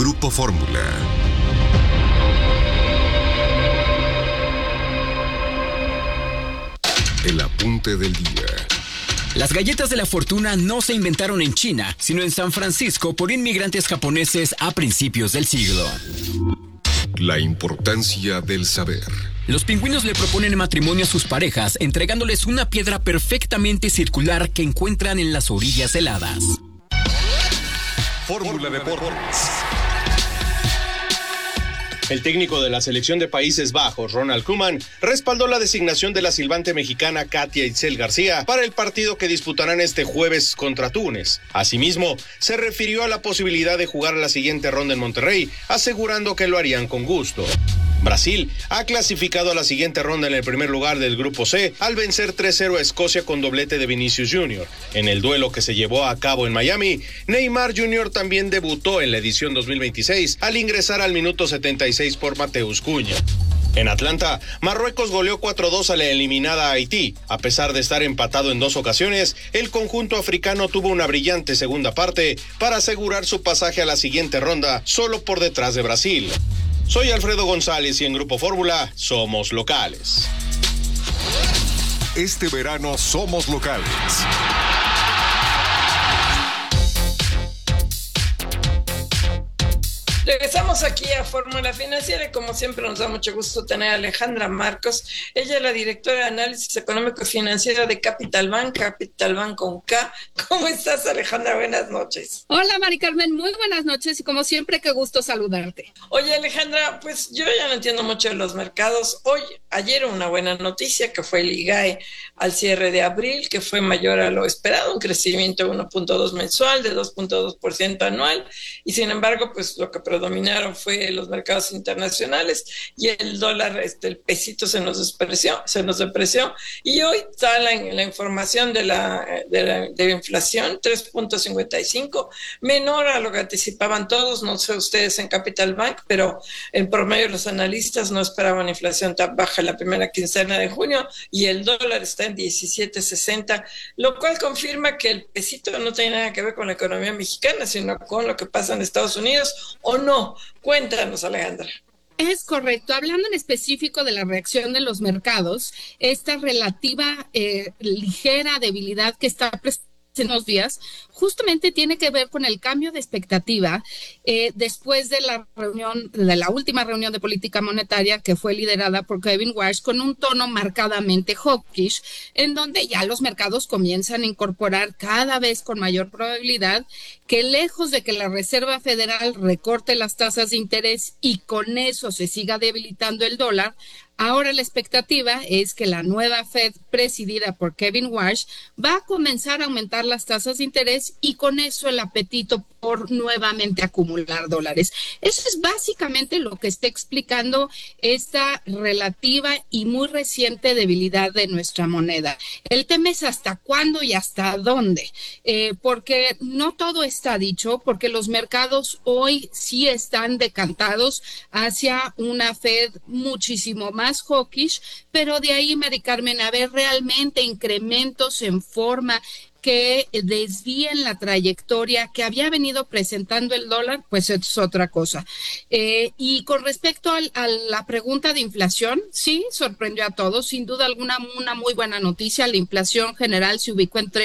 Grupo Fórmula. El apunte del día. Las galletas de la fortuna no se inventaron en China, sino en San Francisco por inmigrantes japoneses a principios del siglo. La importancia del saber. Los pingüinos le proponen matrimonio a sus parejas, entregándoles una piedra perfectamente circular que encuentran en las orillas heladas. Fórmula Deportes. El técnico de la selección de Países Bajos, Ronald Koeman, respaldó la designación de la silbante mexicana Katia Itzel García para el partido que disputarán este jueves contra Túnez. Asimismo, se refirió a la posibilidad de jugar la siguiente ronda en Monterrey, asegurando que lo harían con gusto. Brasil ha clasificado a la siguiente ronda en el primer lugar del Grupo C al vencer 3-0 a Escocia con doblete de Vinicius Jr. En el duelo que se llevó a cabo en Miami, Neymar Jr. también debutó en la edición 2026 al ingresar al minuto 76 por Mateus Cunha. En Atlanta, Marruecos goleó 4-2 a la eliminada Haití. A pesar de estar empatado en 2 ocasiones, el conjunto africano tuvo una brillante segunda parte para asegurar su pasaje a la siguiente ronda, solo por detrás de Brasil. Soy Alfredo González y en Grupo Fórmula somos locales. Este verano somos locales. Regresamos aquí a Fórmula Financiera y como siempre nos da mucho gusto tener a Alejandra Marcos. Ella es la directora de Análisis Económico y Financiero de Capital Bank con K. ¿Cómo estás, Alejandra? Buenas noches. Hola, Mari Carmen, muy buenas noches y como siempre, qué gusto saludarte. Oye, Alejandra, pues yo ya no entiendo mucho de los mercados. Ayer una buena noticia que fue el IGAE al cierre de abril, que fue mayor a lo esperado, un crecimiento de 1.2 mensual, de 2.2% anual, y sin embargo, pues lo que predominaron fue los mercados internacionales y el dólar, el pesito se nos depreció, y hoy está la información de la inflación, 3.55, menor a lo que anticipaban todos, no sé ustedes en Capital Bank, pero en promedio los analistas no esperaban inflación tan baja en la primera quincena de junio, y el dólar está en 17.60, lo cual confirma que el pesito no tiene nada que ver con la economía mexicana, sino con lo que pasa en Estados Unidos, ¿o no? Cuéntanos, Alejandra. Es correcto. Hablando en específico de la reacción de los mercados, esta relativa ligera debilidad que está presente en los días, justamente tiene que ver con el cambio de expectativa después de la última reunión de política monetaria que fue liderada por Kevin Warsh con un tono marcadamente hawkish, en donde ya los mercados comienzan a incorporar cada vez con mayor probabilidad que lejos de que la Reserva Federal recorte las tasas de interés y con eso se siga debilitando el dólar, ahora la expectativa es que la nueva Fed, presidida por Kevin Warsh, va a comenzar a aumentar las tasas de interés y con eso el apetito por nuevamente acumular dólares. Eso es básicamente lo que está explicando esta relativa y muy reciente debilidad de nuestra moneda. El tema es hasta cuándo y hasta dónde, porque no todo está dicho, porque los mercados hoy sí están decantados hacia una Fed muchísimo más hawkish, pero de ahí, Mari Carmen, a ver realmente incrementos en forma que desvíen la trayectoria que había venido presentando el dólar, pues es otra cosa. Y con respecto a la pregunta de inflación, sí, sorprendió a todos, sin duda alguna, una muy buena noticia. La inflación general se ubicó en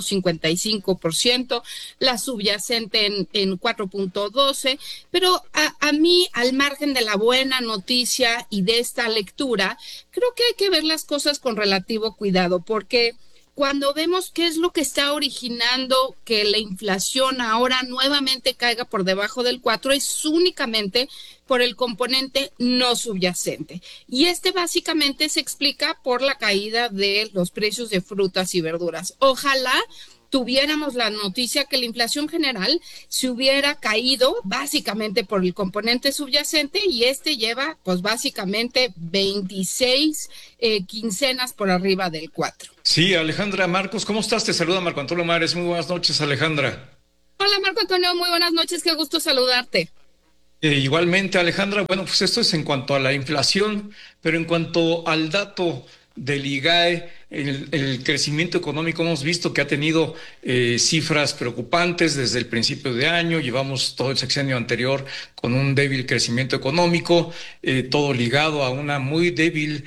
3.55%, la subyacente en 4.12%, pero a mí, al margen de la buena noticia y de esta lectura, creo que hay que ver las cosas con relativo cuidado, porque cuando vemos qué es lo que está originando que la inflación ahora nuevamente caiga por debajo del 4, es únicamente por el componente no subyacente. Y básicamente se explica por la caída de los precios de frutas y verduras. Ojalá tuviéramos la noticia que la inflación general se hubiera caído básicamente por el componente subyacente y lleva pues básicamente 26 quincenas por arriba del 4. Sí, Alejandra Marcos, ¿cómo estás? Te saluda Marco Antonio Mares. Muy buenas noches, Alejandra. Hola, Marco Antonio, muy buenas noches, qué gusto saludarte. Igualmente, Alejandra, bueno, pues esto es en cuanto a la inflación, pero en cuanto al dato del IGAE, el crecimiento económico. Hemos visto que ha tenido cifras preocupantes desde el principio de año. Llevamos todo el sexenio anterior con un débil crecimiento económico, todo ligado a un muy débil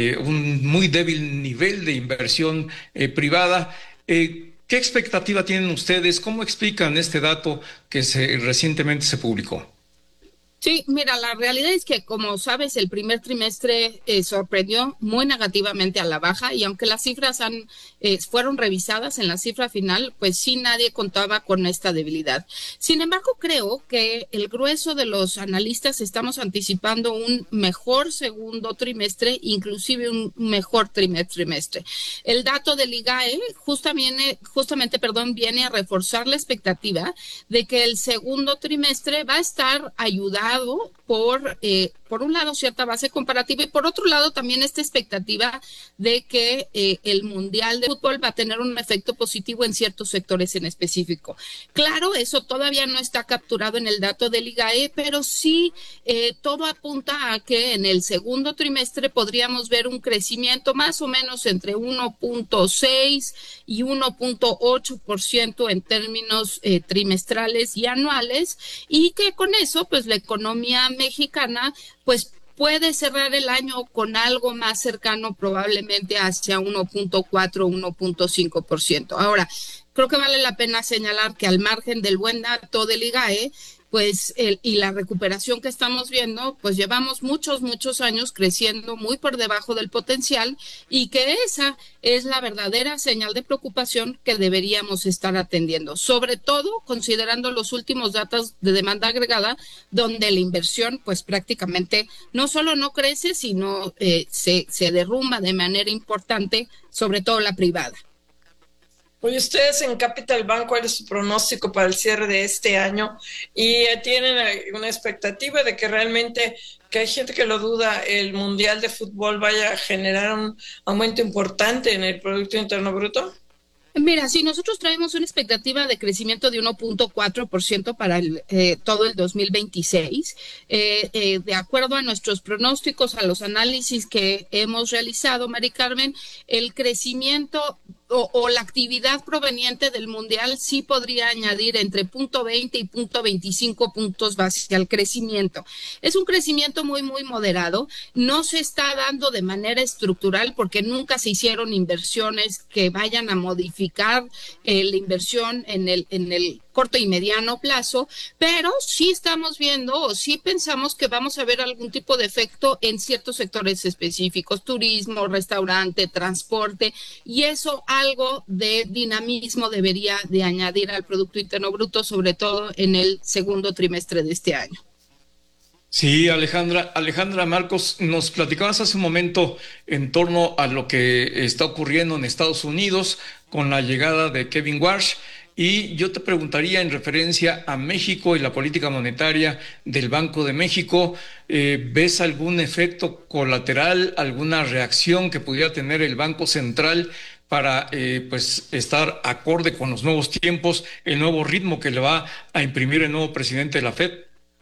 nivel de inversión privada. ¿Qué expectativa tienen ustedes? ¿Cómo explican este dato que recientemente se publicó? Sí, mira, la realidad es que, como sabes, el primer trimestre sorprendió muy negativamente a la baja, y aunque las cifras fueron revisadas en la cifra final, pues sí, nadie contaba con esta debilidad. Sin embargo, creo que el grueso de los analistas estamos anticipando un mejor segundo trimestre, inclusive un mejor trimestre. El dato del IGAE justamente, viene a reforzar la expectativa de que el segundo trimestre va a estar ayudado por un lado, cierta base comparativa, y por otro lado también esta expectativa de que el Mundial de Fútbol va a tener un efecto positivo en ciertos sectores en específico. Claro, eso todavía no está capturado en el dato del IGAE, pero sí todo apunta a que en el segundo trimestre podríamos ver un crecimiento más o menos entre 1.6 y 1.8% en términos trimestrales y anuales, y que con eso, pues la economía mexicana, pues puede cerrar el año con algo más cercano, probablemente hacia 1.4, 1.5%. Ahora, creo que vale la pena señalar que al margen del buen dato del IGAE, pues y la recuperación que estamos viendo, pues llevamos muchos años creciendo muy por debajo del potencial, y que esa es la verdadera señal de preocupación que deberíamos estar atendiendo, sobre todo considerando los últimos datos de demanda agregada, donde la inversión pues prácticamente no solo no crece, sino se derrumba de manera importante, sobre todo la privada. Oye, ustedes en Capital Bank, ¿cuál es su pronóstico para el cierre de este año? ¿Y tienen una expectativa de que realmente, que hay gente que lo duda, el Mundial de Fútbol vaya a generar un aumento importante en el Producto Interno Bruto? Mira, si nosotros traemos una expectativa de crecimiento de 1.4% para todo el 2026, de acuerdo a nuestros pronósticos, a los análisis que hemos realizado, Mari Carmen, el crecimiento o la actividad proveniente del Mundial sí podría añadir entre 0.20 y 0.25 puntos base al crecimiento. Es un crecimiento muy moderado, no se está dando de manera estructural porque nunca se hicieron inversiones que vayan a modificar la inversión en el corto y mediano plazo, pero sí estamos viendo o sí pensamos que vamos a ver algún tipo de efecto en ciertos sectores específicos, turismo, restaurante, transporte, y eso algo de dinamismo debería de añadir al Producto Interno Bruto, sobre todo en el segundo trimestre de este año. Sí, Alejandra, Marcos, nos platicabas hace un momento en torno a lo que está ocurriendo en Estados Unidos con la llegada de Kevin Warsh. Y yo te preguntaría en referencia a México y la política monetaria del Banco de México, ¿ves algún efecto colateral, alguna reacción que pudiera tener el Banco Central para pues estar acorde con los nuevos tiempos, el nuevo ritmo que le va a imprimir el nuevo presidente de la FED?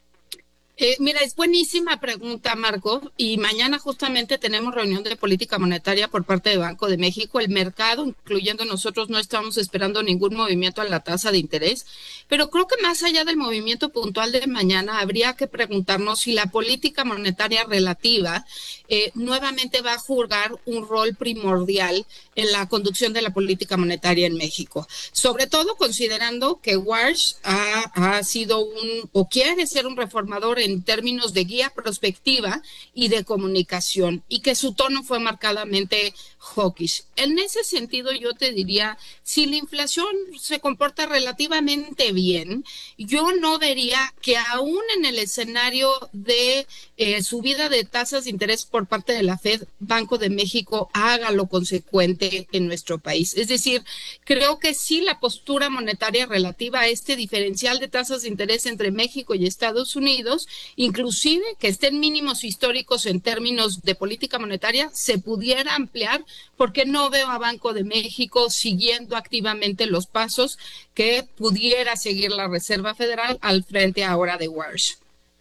Mira, es buenísima pregunta, Marco, y mañana justamente tenemos reunión de política monetaria por parte del Banco de México. El mercado, incluyendo nosotros, no estamos esperando ningún movimiento a la tasa de interés, pero creo que más allá del movimiento puntual de mañana, habría que preguntarnos si la política monetaria relativa nuevamente va a jugar un rol primordial en la conducción de la política monetaria en México, sobre todo considerando que Warsh ha sido o quiere ser un reformador en términos de guía prospectiva y de comunicación, y que su tono fue marcadamente hawkish. En ese sentido, yo te diría, si la inflación se comporta relativamente bien, yo no vería que aún en el escenario de subida de tasas de interés por parte de la FED, Banco de México haga lo consecuente en nuestro país. Es decir, creo que sí la postura monetaria relativa a este diferencial de tasas de interés entre México y Estados Unidos, inclusive que estén mínimos históricos en términos de política monetaria, se pudiera ampliar, porque no veo a Banco de México siguiendo activamente los pasos que pudiera seguir la Reserva Federal al frente ahora de Warsh.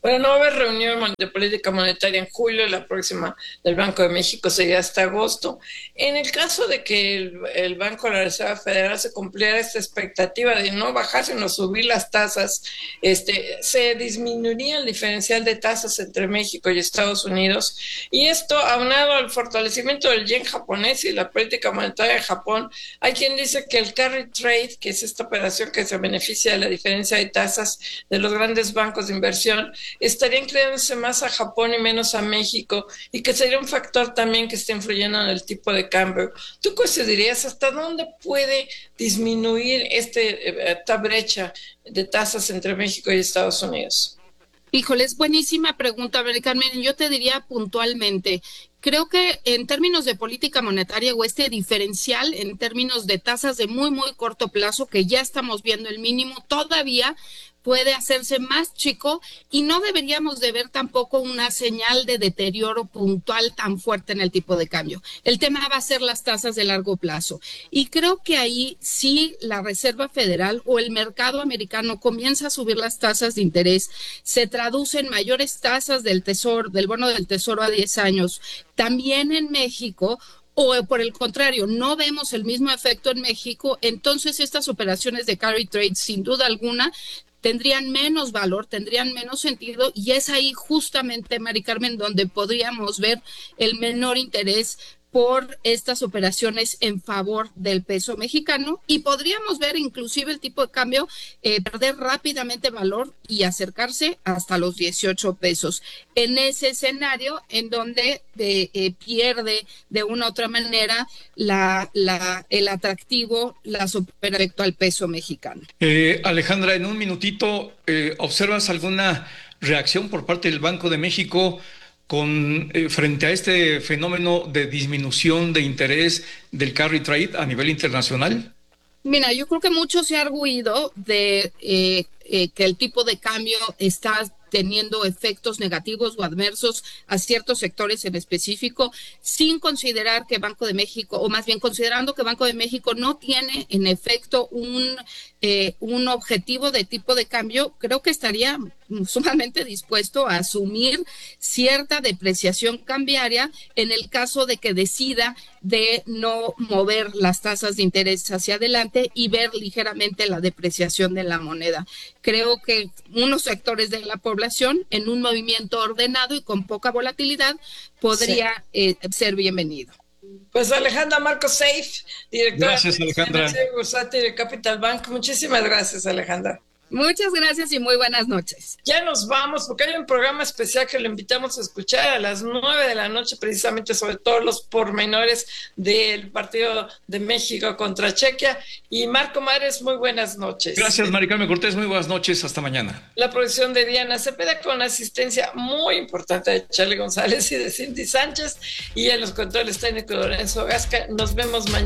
Bueno, no va a haber reunión de política monetaria en julio, la próxima del Banco de México sería hasta agosto. En el caso de que el Banco de la Reserva Federal se cumpliera esta expectativa de no bajar, sino subir las tasas, se disminuiría el diferencial de tasas entre México y Estados Unidos, y esto aunado al fortalecimiento del yen japonés y la política monetaria de Japón. Hay quien dice que el carry trade, que es esta operación que se beneficia de la diferencia de tasas de los grandes bancos de inversión, estaría inclinándose más a Japón y menos a México, y que sería un factor también que está influyendo en el tipo de cambio. ¿Tú considerarías hasta dónde puede disminuir esta brecha de tasas entre México y Estados Unidos? Híjole, es buenísima pregunta, Carmen. Yo te diría puntualmente, creo que en términos de política monetaria o este diferencial en términos de tasas de muy, muy corto plazo, que ya estamos viendo el mínimo, todavía puede hacerse más chico, y no deberíamos de ver tampoco una señal de deterioro puntual tan fuerte en el tipo de cambio. El tema va a ser las tasas de largo plazo, y creo que ahí sí la Reserva Federal o el mercado americano comienza a subir las tasas de interés, se traduce en mayores tasas del bono del tesoro a 10 años. También en México, o por el contrario, no vemos el mismo efecto en México, entonces estas operaciones de carry trade, sin duda alguna, tendrían menos valor, tendrían menos sentido, y es ahí justamente, Mari Carmen, donde podríamos ver el menor interés por estas operaciones en favor del peso mexicano, y podríamos ver inclusive el tipo de cambio perder rápidamente valor y acercarse hasta los 18 pesos. En ese escenario en donde pierde de una u otra manera el atractivo, la respecto al peso mexicano. Alejandra, en un minutito, ¿observas alguna reacción por parte del Banco de México frente a este fenómeno de disminución de interés del carry trade a nivel internacional? Mira, yo creo que mucho se ha arguido de que el tipo de cambio está teniendo efectos negativos o adversos a ciertos sectores en específico, sin considerar que Banco de México, o más bien considerando que Banco de México no tiene en efecto un objetivo de tipo de cambio. Creo que estaría sumamente dispuesto a asumir cierta depreciación cambiaria en el caso de que decida de no mover las tasas de interés hacia adelante y ver ligeramente la depreciación de la moneda. Creo que unos sectores de la población en un movimiento ordenado y con poca volatilidad podría ser bienvenido. Pues Alejandra Marcos Seif, directora de Capital Bank. Muchísimas gracias, Alejandra. Muchas gracias y muy buenas noches. Ya nos vamos porque hay un programa especial que lo invitamos a escuchar a las 9 de la noche, precisamente sobre todos los pormenores del partido de México contra Chequia. Y Marco Mares, muy buenas noches. Gracias, Mari Carmen Cortés, muy buenas noches, hasta mañana. La producción de Diana Cepeda con asistencia muy importante de Charlie González y de Cindy Sánchez, y en los controles técnicos Lorenzo Gasca. Nos vemos mañana.